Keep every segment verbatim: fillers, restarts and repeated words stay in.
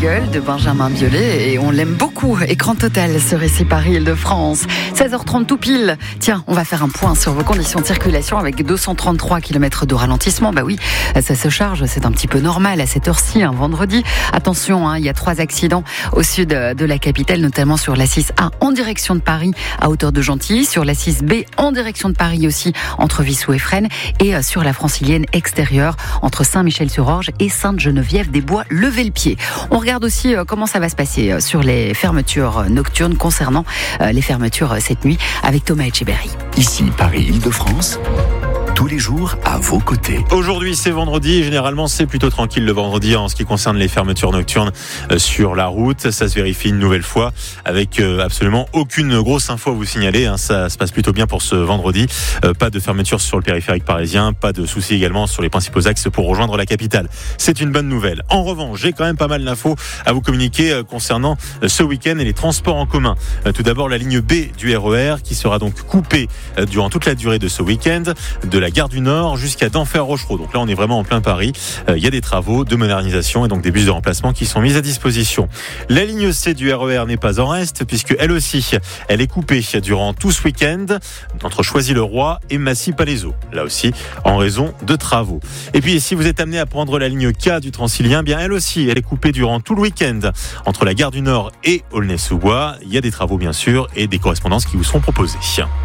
single de Benjamin Biolay et on l'aime beaucoup. Écran total sur ici Paris-Île-de-France. seize heures trente tout pile. Tiens, on va faire un point sur vos conditions de circulation avec deux cent trente-trois kilomètres de ralentissement. Bah oui, ça se charge, c'est un petit peu normal à cette heure-ci, un vendredi. Attention, hein, il y a trois accidents au sud de la capitale, notamment sur la six A en direction de Paris à hauteur de Gentilly, sur la six B en direction de Paris aussi entre Vissou et Fresnes et sur la francilienne extérieure entre Saint-Michel-sur-Orge et Sainte-Geneviève-des-Bois. Levez le pied. On regarde aussi comment ça va se passer sur les fermetures nocturnes concernant les fermetures cette nuit avec Thomas Etcheberry. Ici Paris-Île-de-France. Tous les jours à vos côtés. Aujourd'hui c'est vendredi et généralement c'est plutôt tranquille le vendredi en ce qui concerne les fermetures nocturnes sur la route. Ça se vérifie une nouvelle fois avec absolument aucune grosse info à vous signaler. Ça se passe plutôt bien pour ce vendredi. Pas de fermeture sur le périphérique parisien, pas de soucis également sur les principaux axes pour rejoindre la capitale. C'est une bonne nouvelle. En revanche, j'ai quand même pas mal d'infos à vous communiquer concernant ce week-end et les transports en commun. Tout d'abord la ligne B du R E R qui sera donc coupée durant toute la durée de ce week-end de la gare du Nord jusqu'à Denfert-Rochereau. Donc là, on est vraiment en plein Paris. Il euh, y a des travaux de modernisation et donc des bus de remplacement qui sont mis à disposition. La ligne C du R E R n'est pas en reste puisque elle aussi, elle est coupée durant tout ce week-end entre Choisy-le-Roi et Massy-Palaiseau. Là aussi, en raison de travaux. Et puis, si vous êtes amené à prendre la ligne K du Transilien, bien elle aussi, elle est coupée durant tout le week-end entre la gare du Nord et Aulnay-sous-Bois. Il y a des travaux bien sûr et des correspondances qui vous seront proposées.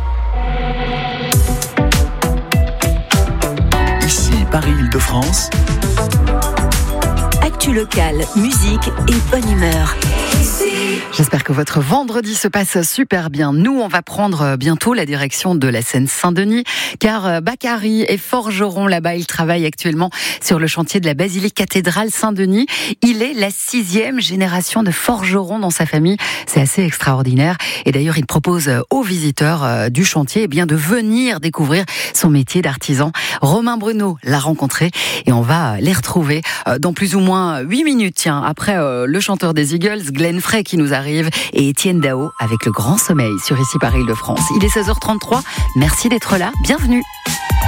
Paris-Île-de-France. Actu locale, musique et bonne humeur. J'espère que votre vendredi se passe super bien. Nous, on va prendre bientôt la direction de la Seine-Saint-Denis, car Bakary est forgeron là-bas. Il travaille actuellement sur le chantier de la basilique cathédrale Saint-Denis. Il est la sixième génération de forgerons dans sa famille. C'est assez extraordinaire. Et d'ailleurs, il propose aux visiteurs du chantier eh bien, de venir découvrir son métier d'artisan. Romain Bruno l'a rencontré et on va les retrouver dans plus ou moins huit minutes. Tiens, après le chanteur des Eagles, Glenn Frey, qui nous arrive, et Étienne Dao avec Le Grand Sommeil sur ici Paris-Île-de-France. Il est seize heures trente-trois. Merci d'être là. Bienvenue.